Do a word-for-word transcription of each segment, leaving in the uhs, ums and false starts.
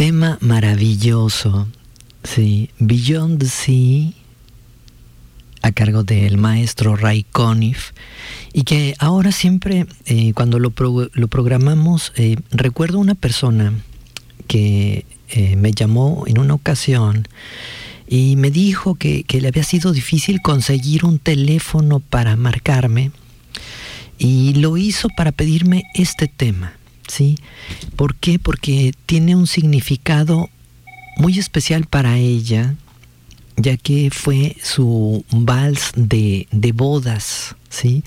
tema maravilloso, sí, Beyond the Sea, a cargo del maestro Ray Conniff, y que ahora siempre, eh, cuando lo, pro, lo programamos, eh, recuerdo una persona que eh, me llamó en una ocasión y me dijo que, que le había sido difícil conseguir un teléfono para marcarme, y lo hizo para pedirme este tema, ¿sí? ¿Por qué? Porque tiene un significado muy especial para ella, ya que fue su vals de, de bodas, ¿sí?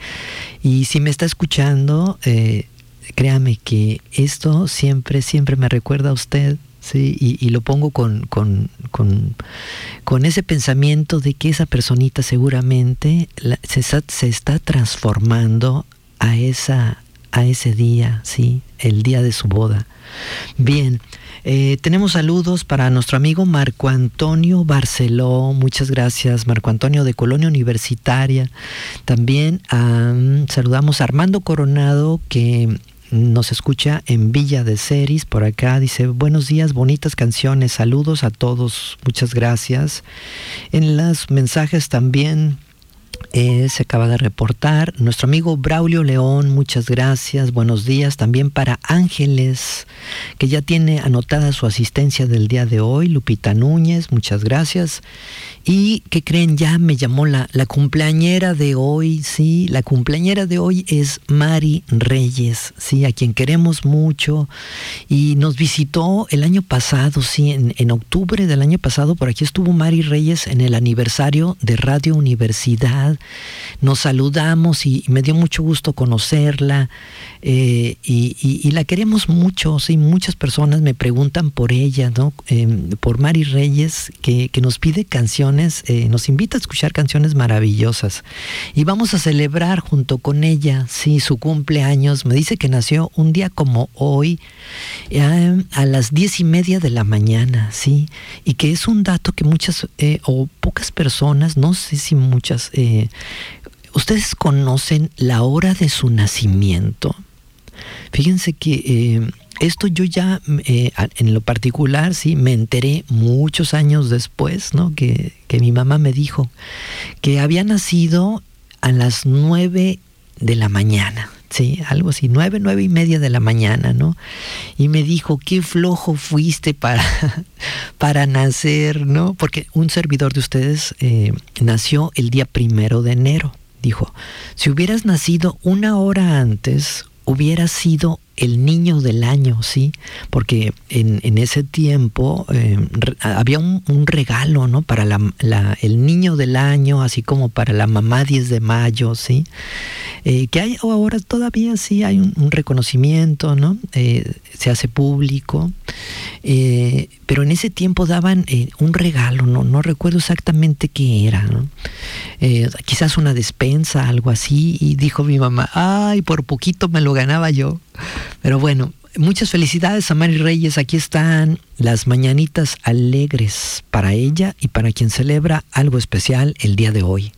Y si me está escuchando, eh, créame que esto siempre, siempre me recuerda a usted, ¿sí? Y, y lo pongo con, con, con, con ese pensamiento de que esa personita seguramente la, se, está, se está transformando a, esa, a ese día, ¿sí? El día de su boda. Bien. Eh, tenemos saludos para nuestro amigo Marco Antonio Barceló. Muchas gracias, Marco Antonio, de Colonia Universitaria. También um, saludamos a Armando Coronado, que nos escucha en Villa de Ceris, por acá. Dice, buenos días, bonitas canciones, saludos a todos, muchas gracias. En los mensajes también Eh, se acaba de reportar nuestro amigo Braulio León, muchas gracias, buenos días. También para Ángeles, que ya tiene anotada su asistencia del día de hoy, Lupita Núñez, muchas gracias. Y ¿qué creen? Ya me llamó la, la cumpleañera de hoy, sí, la cumpleañera de hoy es Mari Reyes, sí, a quien queremos mucho, y nos visitó el año pasado, sí, en, en octubre del año pasado. Por aquí estuvo Mari Reyes en el aniversario de Radio Universidad. Nos saludamos y me dio mucho gusto conocerla, eh, y, y, y la queremos mucho, sí, muchas personas me preguntan por ella, ¿no? Eh, por Mari Reyes, que, que nos pide canciones, eh, nos invita a escuchar canciones maravillosas, y vamos a celebrar junto con ella, sí, su cumpleaños. Me dice que nació un día como hoy, eh, a las diez y media de la mañana, sí, y que es un dato que muchas eh, o pocas personas, no sé si muchas, eh, ¿ustedes conocen la hora de su nacimiento? Fíjense que eh, esto yo ya, eh, en lo particular, sí, me enteré muchos años después, ¿no? Que, que mi mamá me dijo que había nacido a las nueve de la mañana, sí, algo así, nueve, nueve y media de la mañana, ¿no? Y me dijo, qué flojo fuiste para, para nacer, ¿no? Porque un servidor de ustedes eh, nació el día primero de enero. Dijo, si hubieras nacido una hora antes, hubiera sido el niño del año, ¿sí? Porque en, en ese tiempo eh, re, había un, un regalo, ¿no? Para la, la, el niño del año, así como para la mamá diez de mayo, ¿sí? Eh, que hay ahora todavía sí hay un, un reconocimiento, ¿no? Eh, se hace público, eh, pero en ese tiempo daban eh, un regalo, ¿no? No recuerdo exactamente qué era, ¿no? Eh, quizás una despensa, algo así, y dijo mi mamá, ay, por poquito me lo ganaba yo. Pero bueno, muchas felicidades a Mari Reyes. Aquí están las mañanitas alegres para ella y para quien celebra algo especial el día de hoy.